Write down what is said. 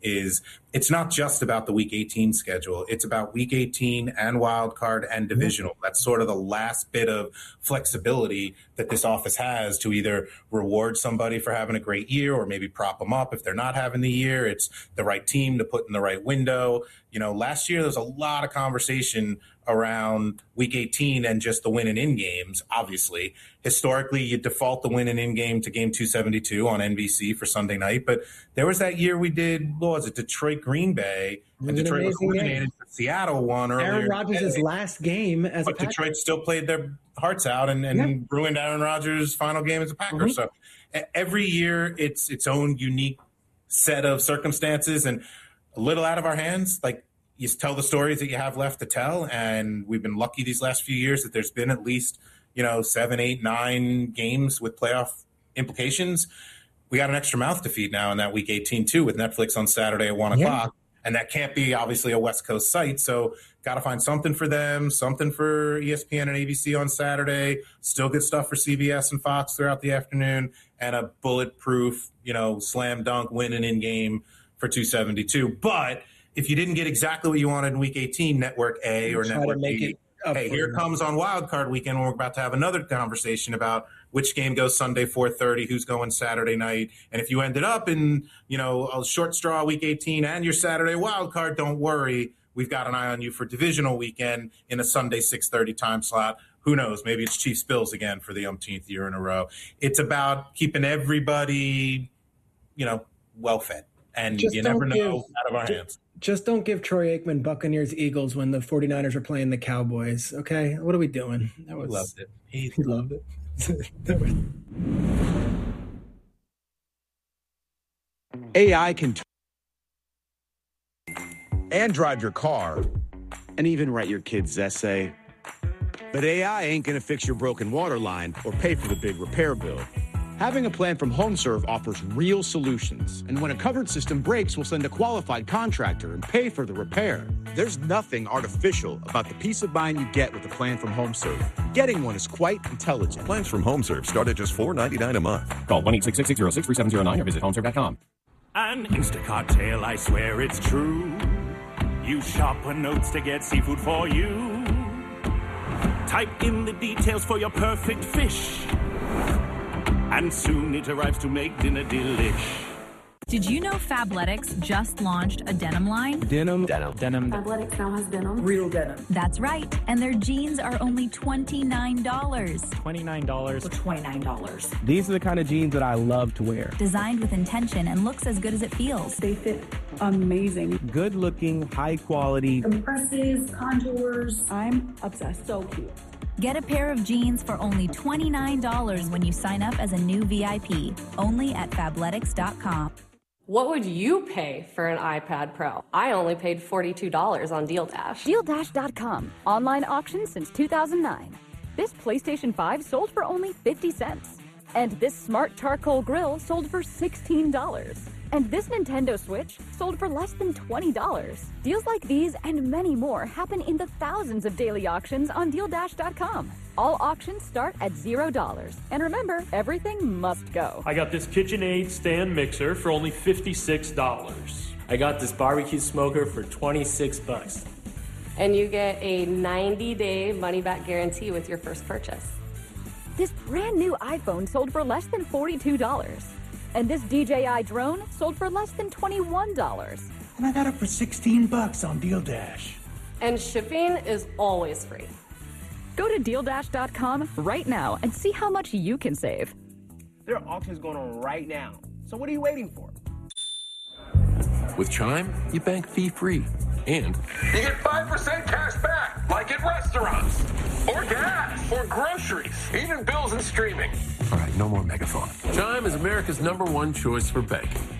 is it's not just about the Week 18 schedule. It's about Week 18 and wild card and divisional. That's sort of the last bit of flexibility that this office has to either reward somebody for having a great year or maybe prop them up if they're not having the year. It's the right team to put in the right window. You know, last year there was a lot of conversation around Week 18 and just the win and in games. Obviously, historically, you default the win and in game to game 272 on NBC for Sunday night. But there was that year we did, what was it, Detroit Green Bay, and Detroit was eliminated. Seattle won earlier. Aaron Rodgers' last game as a Packer. Detroit still played their hearts out and ruined Aaron Rodgers' final game as a Packer. So every year it's its own unique set of circumstances and a little out of our hands. Like, you tell the stories that you have left to tell, and we've been lucky these last few years that there's been at least, 7, 8, 9 games with playoff implications. We got an extra mouth to feed now in that Week 18 too, with Netflix on Saturday at 1 o'clock, and that can't be obviously a West Coast site. So got to find something for them, something for ESPN and ABC on Saturday. Still good stuff for CBS and Fox throughout the afternoon, and a bulletproof, slam dunk win and in game for 272. But if you didn't get exactly what you wanted in Week 18, Network A or Network B, hey, here comes on Wild Card Weekend when we're about to have another conversation about which game goes Sunday 4:30, who's going Saturday night. And if you ended up in, a short straw Week 18 and your Saturday wild card, don't worry. We've got an eye on you for divisional weekend in a Sunday 6:30 time slot. Who knows? Maybe it's Chiefs Bills again for the umpteenth year in a row. It's about keeping everybody, well fed. And just you never know out of our hands. Just don't give Troy Aikman Buccaneers Eagles when the 49ers are playing the Cowboys, okay? What are we doing? He loved it. He loved it. AI can and drive your car and even write your kid's essay. But AI ain't going to fix your broken water line or pay for the big repair bill. Having a plan from HomeServe offers real solutions. And when a covered system breaks, we'll send a qualified contractor and pay for the repair. There's nothing artificial about the peace of mind you get with a plan from HomeServe. Getting one is quite intelligent. Plans from HomeServe start at just $4.99 a month. Call 1-866-606-3709 or visit HomeServe.com. An Instacart tale, I swear it's true. Use sharper notes to get seafood for you. Type in the details for your perfect fish. And soon it arrives to make dinner delish. Did you know Fabletics just launched a denim line? Denim. Fabletics now has denim. Real denim. That's right. And their jeans are only $29. $29. For $29. These are the kind of jeans that I love to wear. Designed with intention and looks as good as it feels. They fit amazing. Good looking, high quality. Compresses, contours. I'm obsessed. So cute. Get a pair of jeans for only $29 when you sign up as a new VIP. Only at Fabletics.com. What would you pay for an iPad Pro? I only paid $42 on Deal Dash. DealDash.com. Online auction since 2009. This PlayStation 5 sold for only 50 cents. And this smart charcoal grill sold for $16. And this Nintendo Switch sold for less than $20. Deals like these and many more happen in the thousands of daily auctions on DealDash.com. All auctions start at $0. And remember, everything must go. I got this KitchenAid stand mixer for only $56. I got this barbecue smoker for $26. And you get a 90-day money-back guarantee with your first purchase. This brand new iPhone sold for less than $42. And this DJI drone sold for less than $21. And I got it for $16 on Deal Dash. And shipping is always free. Go to DealDash.com right now and see how much you can save. There are auctions going on right now. So what are you waiting for? With Chime, you bank fee-free. And you get 5% cash back, like at restaurants, or gas, or groceries, even bills and streaming. All right, no more megaphone. Chime is America's #1 choice for banking.